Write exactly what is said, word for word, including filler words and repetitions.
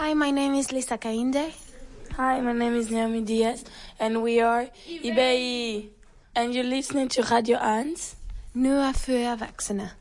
Hi, my name is Lisa Kainde. Hi, my name is Naomi Diaz, and we are I B I. And you're listening to Radio Ans. Nu är för vuxna.